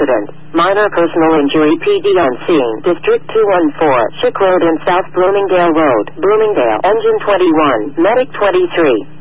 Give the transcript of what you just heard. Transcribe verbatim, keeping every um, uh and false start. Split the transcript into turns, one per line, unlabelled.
Accident. Minor personal injury. P D on scene. District two one four. Schick Road and South Bloomingdale Road. Bloomingdale. Engine twenty-one. Medic twenty-three.